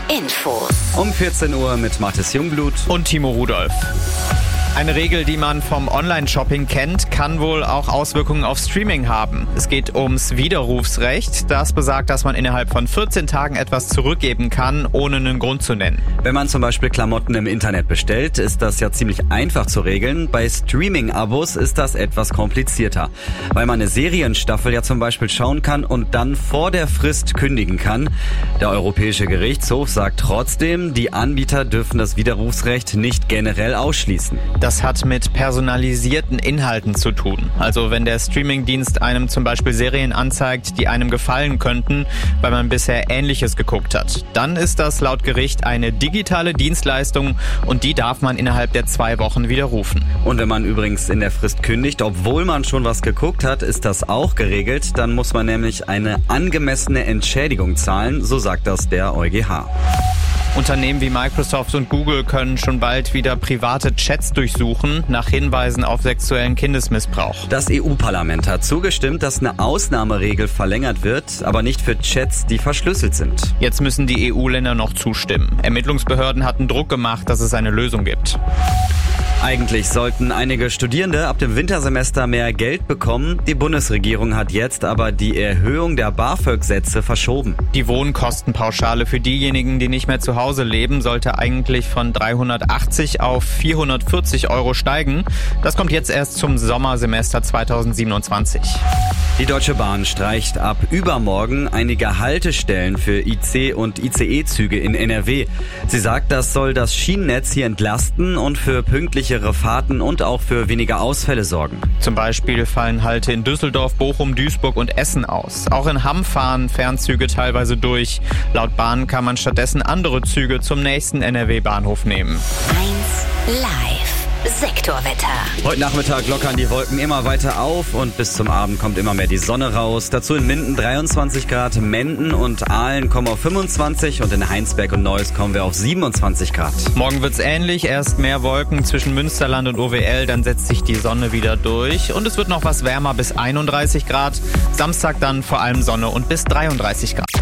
Infos. Um 14 Uhr mit Mathis Jungblut und Timo Rudolph. Eine Regel, die man vom Online-Shopping kennt, kann wohl auch Auswirkungen auf Streaming haben. Es geht ums Widerrufsrecht. Das besagt, dass man innerhalb von 14 Tagen etwas zurückgeben kann, ohne einen Grund zu nennen. Wenn man zum Beispiel Klamotten im Internet bestellt, ist das ja ziemlich einfach zu regeln. Bei Streaming-Abos ist das etwas komplizierter, weil man eine Serienstaffel ja zum Beispiel schauen kann und dann vor der Frist kündigen kann. Der Europäische Gerichtshof sagt trotzdem, die Anbieter dürfen das Widerrufsrecht nicht generell ausschließen. Das hat mit personalisierten Inhalten zu tun. Also wenn der Streamingdienst einem zum Beispiel Serien anzeigt, die einem gefallen könnten, weil man bisher Ähnliches geguckt hat, dann ist das laut Gericht eine digitale Dienstleistung und die darf man innerhalb der 2 Wochen widerrufen. Und wenn man übrigens in der Frist kündigt, obwohl man schon was geguckt hat, ist das auch geregelt. Dann muss man nämlich eine angemessene Entschädigung zahlen, so sagt das der EuGH. Unternehmen wie Microsoft und Google können schon bald wieder private Chats durchsuchen, nach Hinweisen auf sexuellen Kindesmissbrauch. Das EU-Parlament hat zugestimmt, dass eine Ausnahmeregel verlängert wird, aber nicht für Chats, die verschlüsselt sind. Jetzt müssen die EU-Länder noch zustimmen. Ermittlungsbehörden hatten Druck gemacht, dass es eine Lösung gibt. Eigentlich sollten einige Studierende ab dem Wintersemester mehr Geld bekommen. Die Bundesregierung hat jetzt aber die Erhöhung der BAföG-Sätze verschoben. Die Wohnkostenpauschale für diejenigen, die nicht mehr zu Hause leben, sollte eigentlich von 380 auf 440 Euro steigen. Das kommt jetzt erst zum Sommersemester 2027. Die Deutsche Bahn streicht ab übermorgen einige Haltestellen für IC- und ICE-Züge in NRW. Sie sagt, das soll das Schienennetz hier entlasten und für pünktlichere Fahrten und auch für weniger Ausfälle sorgen. Zum Beispiel fallen Halte in Düsseldorf, Bochum, Duisburg und Essen aus. Auch in Hamm fahren Fernzüge teilweise durch. Laut Bahn kann man stattdessen andere Züge zum nächsten NRW-Bahnhof nehmen. 1 Live. Sektorwetter. Heute Nachmittag lockern die Wolken immer weiter auf und bis zum Abend kommt immer mehr die Sonne raus. Dazu in Minden 23 Grad, Menden und Aalen kommen auf 25 und in Heinsberg und Neuss kommen wir auf 27 Grad. Morgen wird's ähnlich, erst mehr Wolken zwischen Münsterland und OWL, dann setzt sich die Sonne wieder durch und es wird noch was wärmer bis 31 Grad. Samstag dann vor allem Sonne und bis 33 Grad.